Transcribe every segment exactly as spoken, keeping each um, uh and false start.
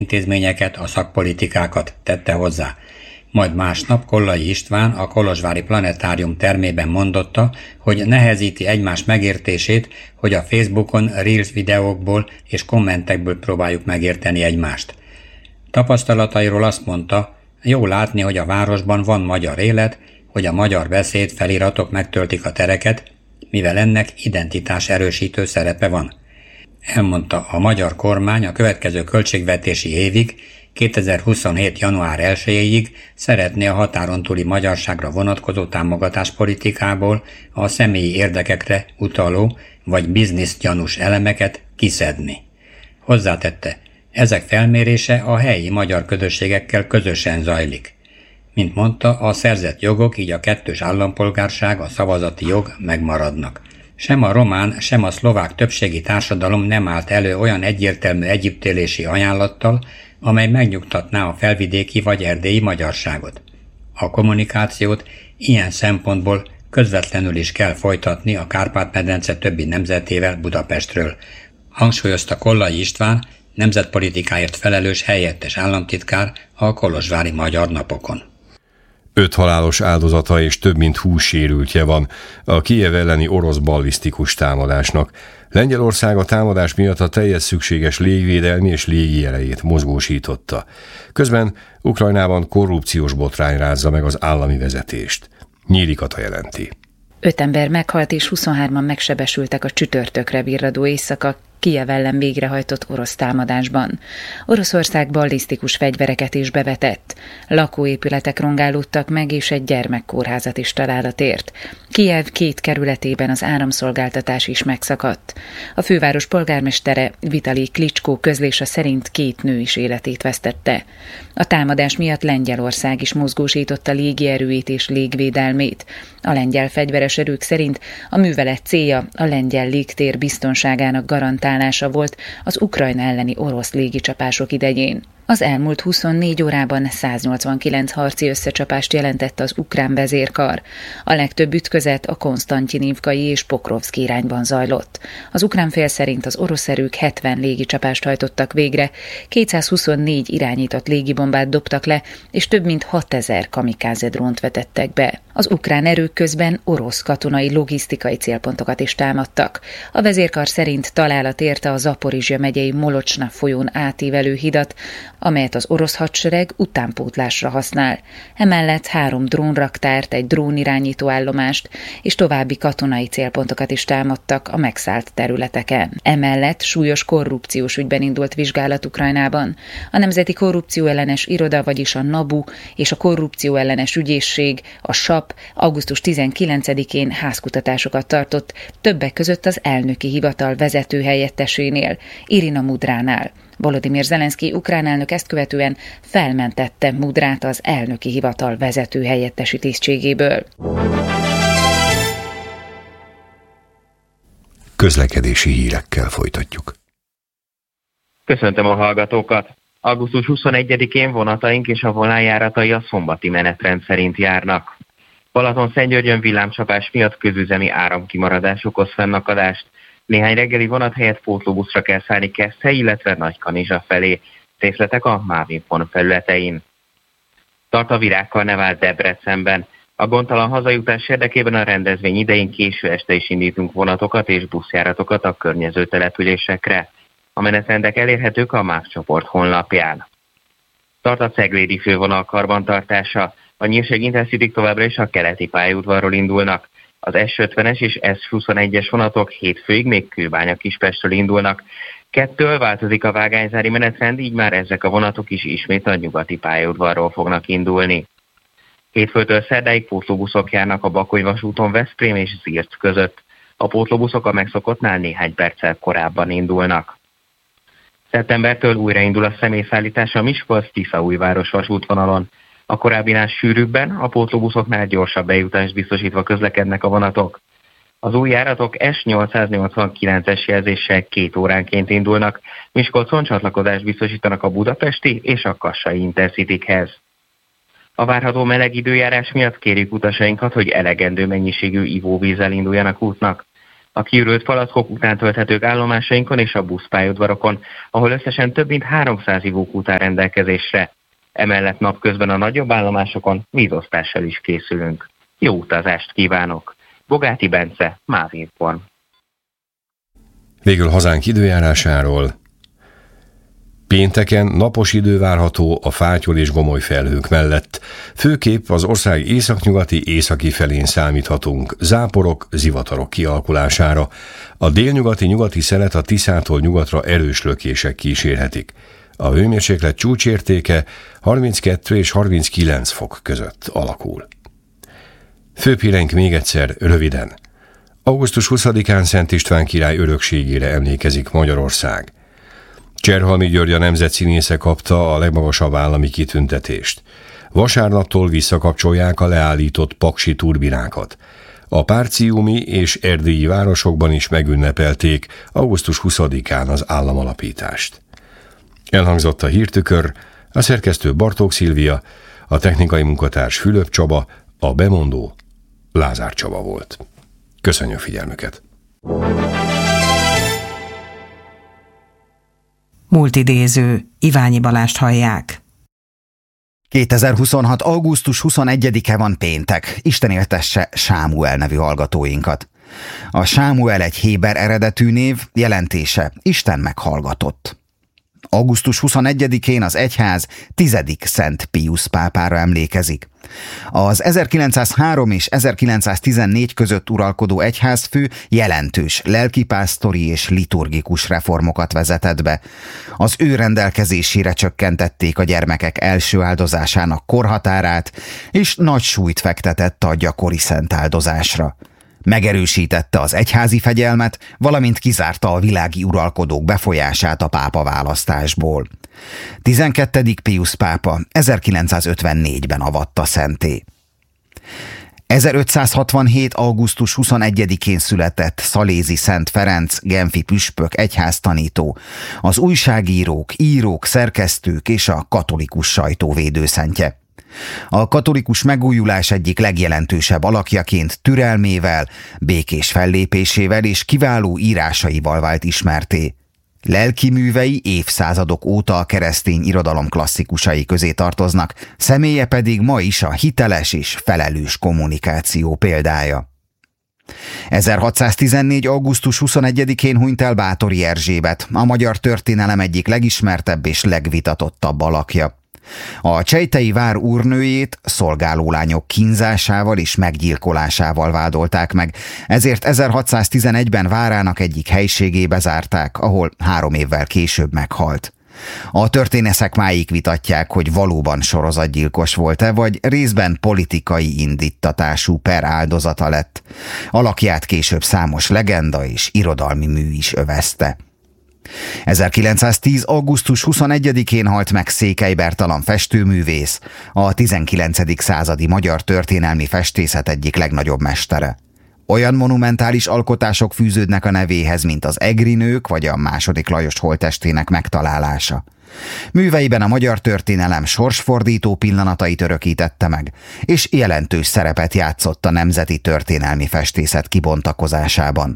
intézményeket, a szakpolitikákat, tette hozzá. Majd másnap Kollai István a kolozsvári Planetárium termében mondotta, hogy nehezíti egymás megértését, hogy a Facebookon Reels videókból és kommentekből próbáljuk megérteni egymást. Tapasztalatairól azt mondta, jó látni, hogy a városban van magyar élet, hogy a magyar beszéd feliratok megtöltik a tereket, mivel ennek identitás erősítő szerepe van. Elmondta, a magyar kormány a következő költségvetési évig, kétezer-huszonhét. január elsejéig szeretné a határon túli magyarságra vonatkozó támogatáspolitikából a személyi érdekekre utaló vagy bizniszgyanús elemeket kiszedni. Hozzátette, ezek felmérése a helyi magyar közösségekkel közösen zajlik. Mint mondta, a szerzett jogok, így a kettős állampolgárság, a szavazati jog megmaradnak. Sem a román, sem a szlovák többségi társadalom nem állt elő olyan egyértelmű együttélési ajánlattal, amely megnyugtatná a felvidéki vagy erdélyi magyarságot. A kommunikációt ilyen szempontból közvetlenül is kell folytatni a Kárpát-medence többi nemzetével Budapestről, hangsúlyozta Kollai István, nemzetpolitikáért felelős helyettes államtitkár a kolozsvári Magyar Napokon. Öt halálos áldozata és több mint húsz sérültje van a Kijev elleni orosz ballisztikus támadásnak. Lengyelország a támadás miatt a teljes szükséges légvédelmi és légi erejét mozgósította. Közben Ukrajnában korrupciós botrány rázza meg az állami vezetést. Nyíri Kata jelenti. Öt ember meghalt és huszonhárman megsebesültek a csütörtökre virradó éjszaka Kijev ellen végrehajtott orosz támadásban. Oroszország ballisztikus fegyvereket is bevetett. Lakóépületek rongálódtak meg, és egy gyermekkórházat is találat ért. Kijev két kerületében az áramszolgáltatás is megszakadt. A főváros polgármestere Vitali Klitschko közlése szerint két nő is életét vesztette. A támadás miatt Lengyelország is mozgósította légierőit és légvédelmét. A lengyel fegyveres erők szerint a művelet célja a lengyel légtér biztonságának garantálása volt az Ukrajna elleni orosz légicsapások idején. Az elmúlt huszonnégy órában száznyolcvankilenc harci összecsapást jelentett az ukrán vezérkar. A legtöbb ütközet a Konstantinivkai és Pokrovszki irányban zajlott. Az ukrán fél szerint az orosz erők hetven légicsapást hajtottak végre, kétszázhuszonnégy irányított légibombát dobtak le, és több mint hatezer kamikáze drónt vetettek be. Az ukrán erők közben orosz katonai logisztikai célpontokat is támadtak. A vezérkar szerint találat érte a Zaporizsja megyei Molocsna folyón átívelő hidat, amelyet az orosz hadsereg utánpótlásra használ. Emellett három drónraktárt, egy drónirányító állomást és további katonai célpontokat is támadtak a megszállt területeken. Emellett súlyos korrupciós ügyben indult vizsgálat Ukrajnában. A Nemzeti Korrupció Ellenes Iroda, vagyis a NABU és a Korrupció Ellenes Ügyészség, a SAP augusztus tizenkilencedikén házkutatásokat tartott, többek között az elnöki hivatal vezető helyettesénél, Irina Mudránál. Volodymyr Zelenszky ukrán elnök ezt követően felmentette Mudrát az elnöki hivatal vezető helyettesi tisztségéből. Közlekedési hírekkel folytatjuk. Köszöntöm a hallgatókat! augusztus huszonegyedikén vonataink és a vonaljáratai a szombati menetrend szerint járnak. Balatonszentgyörgyön villámcsapás miatt közüzemi áramkimaradás okoz fennakadást. Néhány reggeli vonat helyett pótlóbuszra kell szállni Keszthely, illetve Nagykanizsa felé. Részletek a Mávinfon felületein. Tart a Virágkarnevál Debrecenben. A gondtalan hazajutás érdekében a rendezvény idején késő este is indítunk vonatokat és buszjáratokat a környező településekre. A menetrendek elérhetők a MÁV csoport honlapján. Tart a Ceglédi fővonal karbantartása. A Nyírség Intercity továbbra is a keleti pályaudvarról indulnak. Az S ötvenes és S huszonegyes vonatok hétfőig még Kőbánya-Kispestről indulnak. Kettől változik a vágányzári menetrend, így már ezek a vonatok is ismét a nyugati pályaudvarról fognak indulni. Hétfőtől szerdáig pótlóbuszok járnak a Bakony vasúton Veszprém és Zirc között. A pótlóbuszok a megszokottnál néhány perccel korábban indulnak. Szeptembertől újraindul a személyszállítás a Miskolc-Tiszaújváros vasútvonalon. A korábbinál sűrűbben, a pótlóbuszoknál gyorsabb bejutást biztosítva közlekednek a vonatok. Az új járatok S nyolcszáznyolcvankilences jelzéssel két óránként indulnak, Miskolcon csatlakozást biztosítanak a budapesti és a kassai Intercitykhez. A várható meleg időjárás miatt kérjük utasainkat, hogy elegendő mennyiségű ivóvízzel induljanak útnak. a kiürült palackok után tölthetők állomásainkon és a buszpályaudvarokon, ahol összesen több mint háromszáz ivókút áll rendelkezésre. Emellett napközben a nagyobb állomásokon vízosztással is készülünk. Jó utazást kívánok! Bogáti Bence, MÁV Inform. Végül hazánk időjárásáról. Pénteken napos idő várható a fátyol és gomoly felhők mellett. Főképp az ország északnyugati északi felén számíthatunk záporok, zivatarok kialakulására. A délnyugati nyugati szelet a Tiszától nyugatra erős lökések kísérhetik. A hőmérséklet csúcsértéke harminckettő és harminckilenc fok között alakul. Főbb híreink még egyszer röviden. augusztus huszadikán Szent István király örökségére emlékezik Magyarország. Cserhalmi György a nemzetszínésze kapta a legmagasabb állami kitüntetést. Vasárnaptól visszakapcsolják a leállított paksi turbinákat. A párciumi és erdélyi városokban is megünnepelték augusztus huszadikán az államalapítást. Elhangzott a hírtükör, a szerkesztő Bartók Szilvia, a technikai munkatárs Fülöp Csaba, a bemondó Lázár Csaba volt. Köszönjük figyelmüket! Múltidéző, Iványi Balást hallják. kétezer-huszonhat. augusztus huszonegyedike van péntek. Isten éltesse Sámuel nevű hallgatóinkat. A Sámuel egy héber eredetű név, jelentése Isten meghallgatott. augusztus huszonegyedikén az egyház tizedik Szent Piusz pápára emlékezik. Az ezerkilencszázhárom és ezerkilencszáztizennégy között uralkodó egyházfő jelentős lelkipásztori és liturgikus reformokat vezetett be. Az ő rendelkezésére csökkentették a gyermekek első áldozásának korhatárát, és nagy súlyt fektetett a gyakori szentáldozásra. Megerősítette az egyházi fegyelmet, valamint kizárta a világi uralkodók befolyását a pápaválasztásból. tizenkettedik Piusz pápa ezerkilencszázötvennégyben avatta szentté. ezerötszázhatvanhét. augusztus huszonegyedikén született Szalézi Szent Ferenc genfi püspök egyháztanító, az újságírók, írók, szerkesztők és a katolikus sajtó védőszentje. A katolikus megújulás egyik legjelentősebb alakjaként türelmével, békés fellépésével és kiváló írásaival vált ismertté. Lelki művei évszázadok óta a keresztény irodalom klasszikusai közé tartoznak, személye pedig ma is a hiteles és felelős kommunikáció példája. ezerhatszáztizennégy. augusztus huszonegyedikén hunyt el Báthory Erzsébet, a magyar történelem egyik legismertebb és legvitatottabb alakja. A csejtei vár úrnőjét szolgálólányok kínzásával és meggyilkolásával vádolták meg, ezért ezerhatszáztizenegyben várának egyik helységébe zárták, ahol három évvel később meghalt. A történészek máig vitatják, hogy valóban sorozatgyilkos volt-e, vagy részben politikai indíttatású per áldozata lett. Alakját később számos legenda és irodalmi mű is övezte. ezerkilencszáztíz. augusztus huszonegyedikén halt meg Székely Bertalan festőművész, a tizenkilencedik századi magyar történelmi festészet egyik legnagyobb mestere. Olyan monumentális alkotások fűződnek a nevéhez, mint az Egrinők vagy a második Lajos holttestének megtalálása. Műveiben a magyar történelem sorsfordító pillanatait örökítette meg, és jelentős szerepet játszott a nemzeti történelmi festészet kibontakozásában.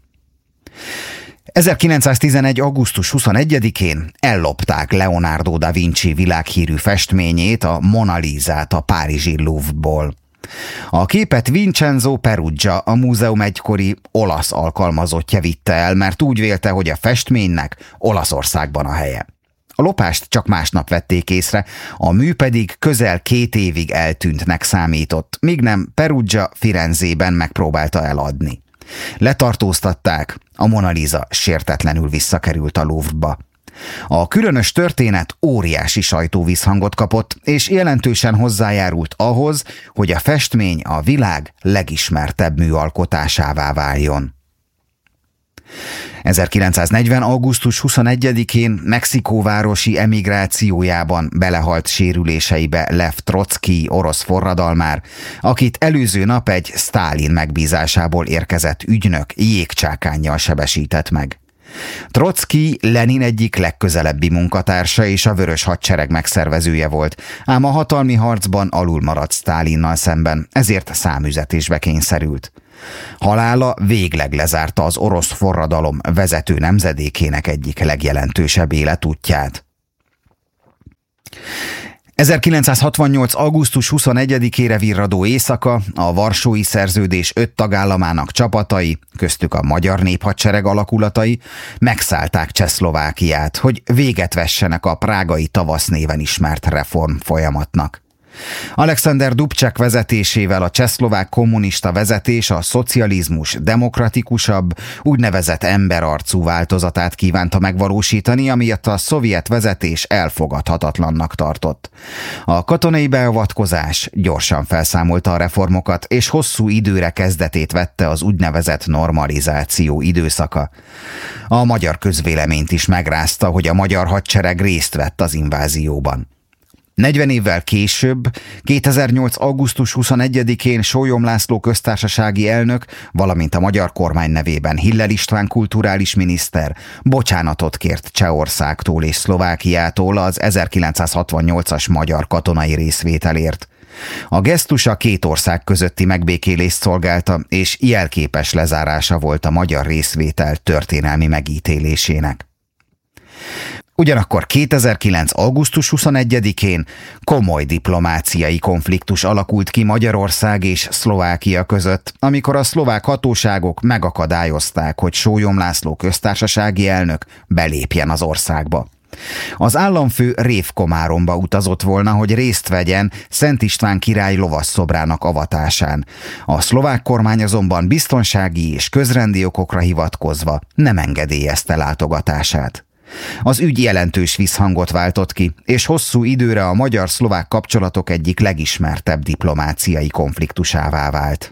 ezerkilencszáztizenegy. augusztus huszonegyedikén ellopták Leonardo da Vinci világhírű festményét, a Mona Lisát a párizsi Louvre-ból. A képet Vincenzo Peruggia, a múzeum egykori olasz alkalmazottja vitte el, mert úgy vélte, hogy a festménynek Olaszországban a helye. A lopást csak másnap vették észre, a mű pedig közel két évig eltűntnek számított, míg nem Peruggia Firenzében megpróbálta eladni. Letartóztatták, a Mona Lisa sértetlenül visszakerült a Louvre-ba. A különös történet óriási sajtóvízhangot kapott, és jelentősen hozzájárult ahhoz, hogy a festmény a világ legismertebb műalkotásává váljon. ezerkilencszáznegyven. augusztus huszonegyedikén Mexikó városi emigrációjában belehalt sérüléseibe Lev Trocki, orosz forradalmár, akit előző nap egy Sztálin megbízásából érkezett ügynök jégcsákánnyal sebesített meg. Trocki Lenin egyik legközelebbi munkatársa és a Vörös Hadsereg megszervezője volt, ám a hatalmi harcban alul maradt Sztálinnal szemben, ezért számüzetésbe kényszerült. Halála végleg lezárta az orosz forradalom vezető nemzedékének egyik legjelentősebb életútját. ezerkilencszázhatvannyolc. augusztus huszonegyedikére virradó éjszaka a Varsói Szerződés öt tagállamának csapatai, köztük a Magyar Néphadsereg alakulatai megszállták Csehszlovákiát, hogy véget vessenek a prágai tavasz néven ismert reform folyamatnak. Alexander Dubček vezetésével a csehszlovák kommunista vezetés a szocializmus demokratikusabb, úgynevezett emberarcú változatát kívánta megvalósítani, amiatt a szovjet vezetés elfogadhatatlannak tartott. A katonai beavatkozás gyorsan felszámolta a reformokat, és hosszú időre kezdetét vette az úgynevezett normalizáció időszaka. A magyar közvéleményt is megrázta, hogy a magyar hadsereg részt vett az invázióban. negyven évvel később, kétezer-nyolc. augusztus huszonegyedikén Sólyom László köztársasági elnök, valamint a magyar kormány nevében Hiller István kulturális miniszter bocsánatot kért Csehországtól és Szlovákiától az ezerkilencszázhatvannyolcas magyar katonai részvételért. A gesztus a két ország közötti megbékélést szolgálta, és jelképes lezárása volt a magyar részvétel történelmi megítélésének. Ugyanakkor kétezer-kilenc. augusztus huszonegyedikén komoly diplomáciai konfliktus alakult ki Magyarország és Szlovákia között, amikor a szlovák hatóságok megakadályozták, hogy Sólyom László köztársasági elnök belépjen az országba. Az államfő Révkomáromba utazott volna, hogy részt vegyen Szent István király lovasszobrának avatásán. A szlovák kormány azonban biztonsági és közrendi okokra hivatkozva nem engedélyezte látogatását. Az ügy jelentős visszhangot váltott ki, és hosszú időre a magyar-szlovák kapcsolatok egyik legismertebb diplomáciai konfliktusává vált.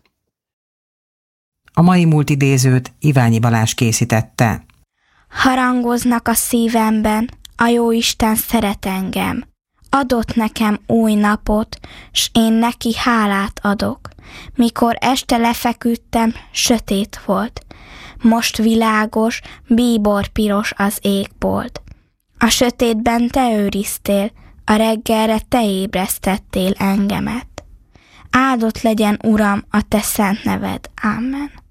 A mai múlt idézőt Iványi Balázs készítette. Harangoznak a szívemben, a Jóisten szeret engem. Adott nekem új napot, s én neki hálát adok. Mikor este lefeküdtem, sötét volt. Most világos, bíborpiros az égbolt. A sötétben te őriztél, a reggelre te ébresztettél engemet. Áldott legyen, Uram, a te szent neved. Amen.